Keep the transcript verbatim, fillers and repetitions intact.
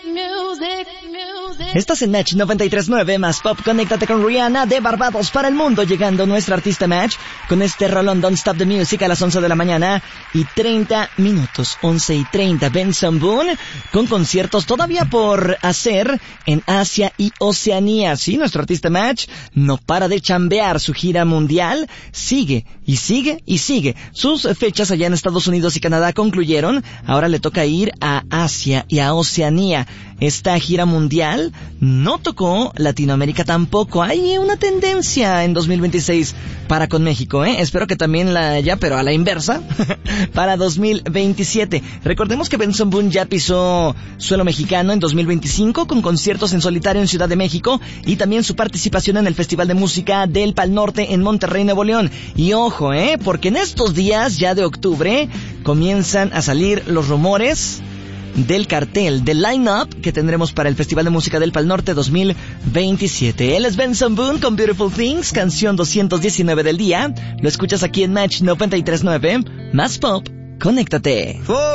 Estás en Match noventa y tres punto nueve más Pop. Conéctate con Rihanna de Barbados para el mundo, llegando nuestra artista Match con este rolón Don't Stop the Music a las once de la mañana y treinta minutos, once y treinta. Benson Boone con conciertos todavía por hacer en Asia y Oceanía. Sí, nuestro artista Match no para de chambear. Su gira mundial sigue y sigue y sigue. Sus fechas allá en Estados Unidos y Canadá concluyeron. Ahora le toca ir a Asia y a Oceanía. Esta gira mundial no tocó Latinoamérica tampoco. Hay una tendencia en dos mil veintiséis para con México, ¿eh? Espero que también la haya, pero a la inversa, para dos mil veintisiete. Recordemos que Benson Boone ya pisó suelo mexicano en dos mil veinticinco con conciertos en solitario en Ciudad de México y también su participación en el Festival de Música del Pal Norte en Monterrey, Nuevo León. Y ojo, ¿eh? Porque en estos días ya de octubre comienzan a salir los rumores del cartel, del line-up que tendremos para el Festival de Música del Pal Norte dos mil veintisiete. Él es Benson Boone con Beautiful Things, canción doscientos diecinueve del día. Lo escuchas aquí en Match noventa y tres punto nueve, más Pop. Conéctate.